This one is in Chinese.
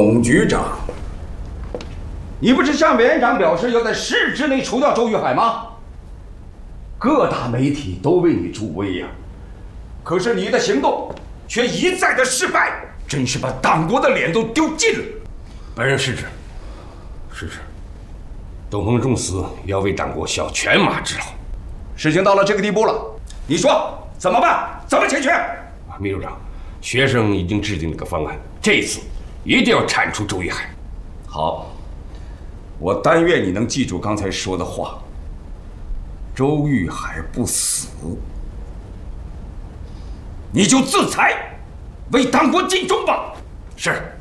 董局长，你不是向委员长表示要在10日之内除掉周玉海吗？各大媒体都为你助威呀，可是你的行动却一再的失败，真是把党国的脸都丢尽了。 本人失职，失职。董鹏重死，要为党国效犬马之劳。 事情到了这个地步了，你说怎么办？怎么解决？ 秘书长，学生已经制定了个方案，这次一定要铲除周玉海。 好，我但愿你能记住刚才说的话。周玉海不死，你就自裁，为党国尽忠吧。 是。